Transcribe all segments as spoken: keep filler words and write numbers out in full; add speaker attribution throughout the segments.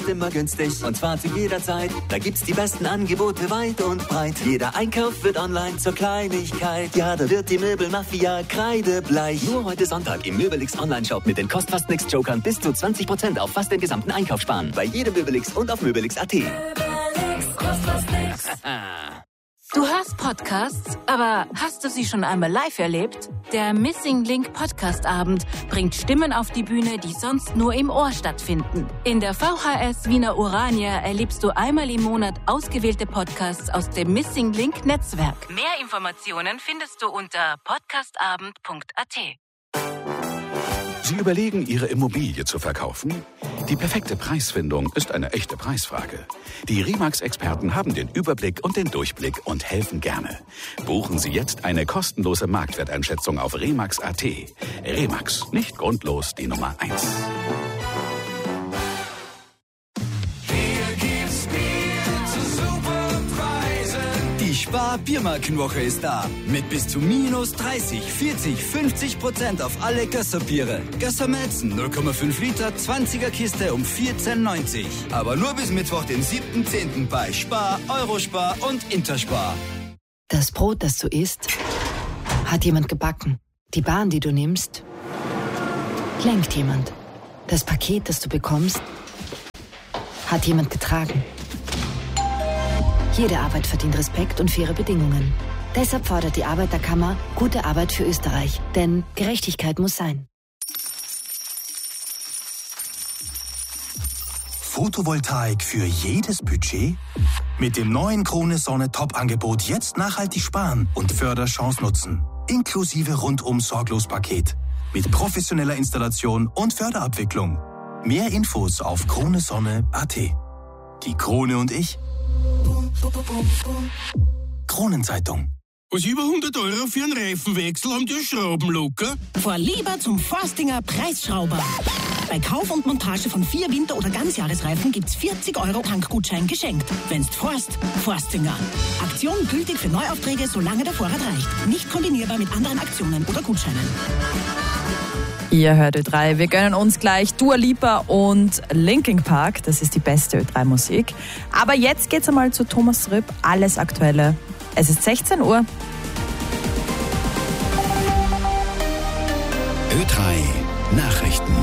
Speaker 1: immer günstig und zwar zu jeder Zeit. Da gibt's die besten Angebote weit und breit. Jeder Einkauf wird online zur Kleinigkeit. Ja, da wird die Möbelmafia kreidebleich. Nur heute Sonntag im Möbelix Online-Shop mit den Kost-Fast-Nix-Jokern bis zu zwanzig Prozent auf fast den gesamten Einkauf sparen. Bei jedem Möbelix und auf möbelix punkt at.
Speaker 2: Möbelix, kost fast nix. Du hörst Podcasts, aber hast du sie schon einmal live erlebt? Der Missing Link Podcast Abend bringt Stimmen auf die Bühne, die sonst nur im Ohr stattfinden. In der V H S Wiener Urania erlebst du einmal im Monat ausgewählte Podcasts aus dem Missing Link Netzwerk. Mehr Informationen findest du unter podcastabend punkt at.
Speaker 3: Sie überlegen, Ihre Immobilie zu verkaufen? Die perfekte Preisfindung ist eine echte Preisfrage. Die Remax-Experten haben den Überblick und den Durchblick und helfen gerne. Buchen Sie jetzt eine kostenlose Marktwerteinschätzung auf remax punkt at. Remax, nicht grundlos die Nummer eins.
Speaker 4: Die Spar-Biermarkenwoche ist da. Mit bis zu minus dreißig, vierzig, fünfzig Prozent auf alle Gösser-Biere. Gösser Malzen null Komma fünf Liter, zwanziger Kiste um vierzehn neunzig. Aber nur bis Mittwoch, den siebten zehnten bei Spar, Eurospar und Interspar.
Speaker 5: Das Brot, das du isst, hat jemand gebacken. Die Bahn, die du nimmst, lenkt jemand. Das Paket, das du bekommst, hat jemand getragen. Jede Arbeit verdient Respekt und faire Bedingungen. Deshalb fordert die Arbeiterkammer gute Arbeit für Österreich. Denn Gerechtigkeit muss sein.
Speaker 6: Photovoltaik für jedes Budget? Mit dem neuen Krone Sonne Top-Angebot jetzt nachhaltig sparen und Förderchance nutzen. Inklusive Rundum-Sorglos-Paket. Mit professioneller Installation und Förderabwicklung. Mehr Infos auf krone sonne punkt at. Die Krone und ich. Kronenzeitung.
Speaker 7: Was über hundert Euro für einen Reifenwechsel haben die Schrauben locker?
Speaker 8: Fahr lieber zum Forstinger Preisschrauber. Bei Kauf und Montage von vier Winter- oder Ganzjahresreifen gibt's vierzig Euro Tankgutschein geschenkt. Wenn's Forst, Forstinger. Aktion gültig für Neuaufträge, solange der Vorrat reicht. Nicht kombinierbar mit anderen Aktionen oder Gutscheinen.
Speaker 9: Ihr hört Ö drei. Wir gönnen uns gleich Dua Lipa und Linkin Park. Das ist die beste Ö drei Musik. Aber jetzt geht's einmal zu Thomas Rüpp. Alles Aktuelle. Es ist sechzehn Uhr.
Speaker 3: Ö drei Nachrichten.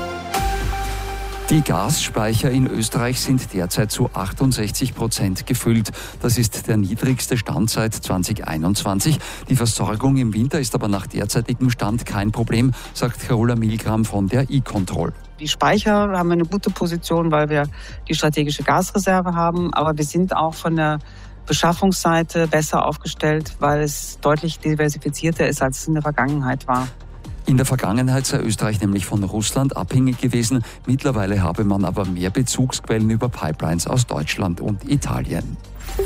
Speaker 10: Die Gasspeicher in Österreich sind derzeit zu achtundsechzig Prozent gefüllt. Das ist der niedrigste Stand seit zweitausendeinundzwanzig. Die Versorgung im Winter ist aber nach derzeitigem Stand kein Problem, sagt Carola Milgram von der E-Control.
Speaker 11: Die Speicher haben eine gute Position, weil wir die strategische Gasreserve haben. Aber wir sind auch von der Beschaffungsseite besser aufgestellt, weil es deutlich diversifizierter ist, als es in der Vergangenheit war.
Speaker 10: In der Vergangenheit sei Österreich nämlich von Russland abhängig gewesen. Mittlerweile habe man aber mehr Bezugsquellen über Pipelines aus Deutschland und Italien.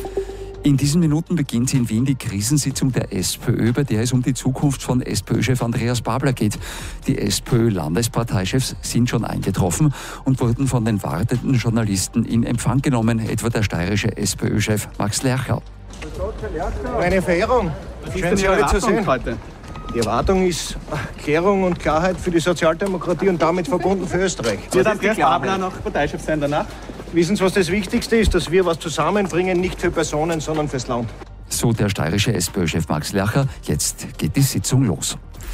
Speaker 10: In diesen Minuten beginnt in Wien die Krisensitzung der SPÖ, bei der es um die Zukunft von SPÖ-Chef Andreas Babler geht. Die SPÖ-Landesparteichefs sind schon eingetroffen und wurden von den wartenden Journalisten in Empfang genommen, etwa der steirische SPÖ-Chef Max Lercher.
Speaker 12: Meine Verehrung, schön Sie alle zu sehen.
Speaker 13: Heute?
Speaker 12: Die Erwartung ist Klärung und Klarheit für die Sozialdemokratie und damit verbunden für Österreich.
Speaker 13: Wird Andreas Babler noch Parteichef sein danach?
Speaker 12: Wissen Sie, was das Wichtigste ist? Dass wir was zusammenbringen, nicht für Personen, sondern fürs Land.
Speaker 10: So der steirische SPÖ-Chef Max Lercher. Jetzt geht die Sitzung los.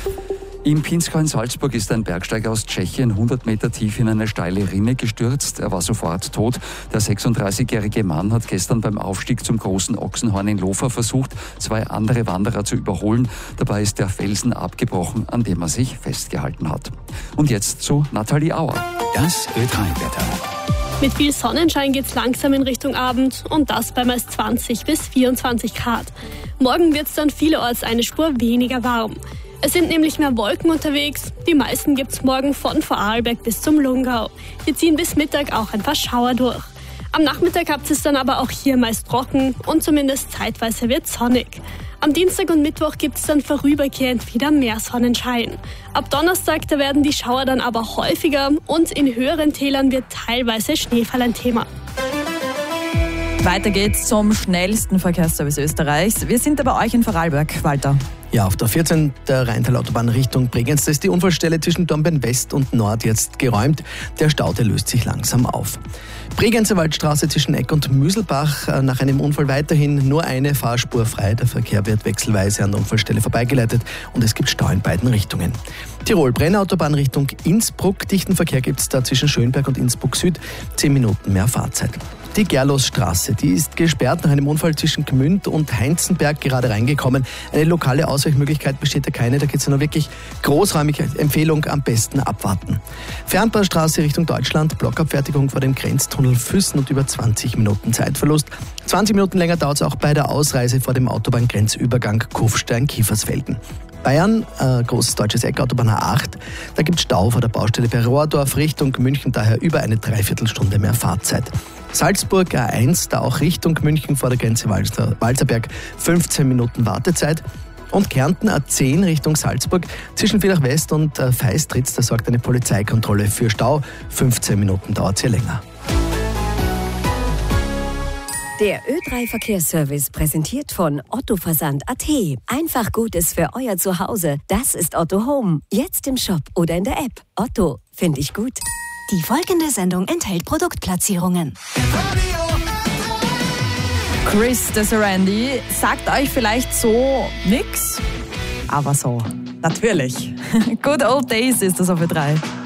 Speaker 10: Im Pinzgau in Salzburg ist ein Bergsteiger aus Tschechien hundert Meter tief in eine steile Rinne gestürzt. Er war sofort tot. Der sechsunddreißigjährige Mann hat gestern beim Aufstieg zum großen Ochsenhorn in Lofer versucht, zwei andere Wanderer zu überholen. Dabei ist der Felsen abgebrochen, an dem er sich festgehalten hat. Und jetzt zu Nathalie Auer.
Speaker 3: Das Ö drei Wetter.
Speaker 14: Mit viel Sonnenschein geht's langsam in Richtung Abend und das bei meist zwanzig bis vierundzwanzig Grad. Morgen wird's dann vielerorts eine Spur weniger warm. Es sind nämlich mehr Wolken unterwegs. Die meisten gibt's morgen von Vorarlberg bis zum Lungau. Hier ziehen bis Mittag auch ein paar Schauer durch. Am Nachmittag habt es dann aber auch hier meist trocken und zumindest zeitweise wird sonnig. Am Dienstag und Mittwoch gibt es dann vorübergehend wieder mehr Sonnenschein. Ab Donnerstag, da werden die Schauer dann aber häufiger und in höheren Tälern wird teilweise Schneefall ein Thema.
Speaker 9: Weiter geht's zum schnellsten Verkehrsservice Österreichs. Wir sind bei euch in Vorarlberg, Walter.
Speaker 15: Ja, auf der vierzehn der Rheintal-Autobahn Richtung Bregenz, da ist die Unfallstelle zwischen Dornbirn West und Nord jetzt geräumt. Der Stau, der löst sich langsam auf. Bregenzer Waldstraße zwischen Eck und Müselbach, nach einem Unfall weiterhin nur eine Fahrspur frei. Der Verkehr wird wechselweise an der Unfallstelle vorbeigeleitet und es gibt Stau in beiden Richtungen. Tirol-Brenner-Autobahn Richtung Innsbruck. Dichten Verkehr gibt es da zwischen Schönberg und Innsbruck Süd. Zehn Minuten mehr Fahrzeit. Die Gerlosstraße, die ist gesperrt nach einem Unfall zwischen Gmünd und Heinzenberg gerade reingekommen. Eine lokale Ausweichmöglichkeit besteht da keine, da geht es ja nur wirklich großräumige Empfehlung, am besten abwarten. Fernbahnstraße Richtung Deutschland, Blockabfertigung vor dem Grenztunnel Füssen und über zwanzig Minuten Zeitverlust. zwanzig Minuten länger dauert es auch bei der Ausreise vor dem Autobahngrenzübergang Kufstein-Kiefersfelden. Bayern, äh, großes deutsches Eck, Autobahn A acht, da gibt es Stau vor der Baustelle bei Rohrdorf Richtung München, daher über eine Dreiviertelstunde mehr Fahrzeit. Salzburg A eins, da auch Richtung München vor der Grenze Walzer, Walzerberg, fünfzehn Minuten Wartezeit. Und Kärnten A zehn Richtung Salzburg, zwischen Villach West und äh, Feistritz, da sorgt eine Polizeikontrolle für Stau, fünfzehn Minuten dauert es hier länger.
Speaker 16: Der Ö drei Verkehrsservice präsentiert von Otto Versand Punkt A T. Einfach Gutes für euer Zuhause. Das ist Otto Home. Jetzt im Shop oder in der App. Otto, finde ich gut.
Speaker 17: Die folgende Sendung enthält Produktplatzierungen.
Speaker 9: Chris Desirandi sagt euch vielleicht so nix, aber so. Natürlich. Good Old Days ist das auf Ö drei.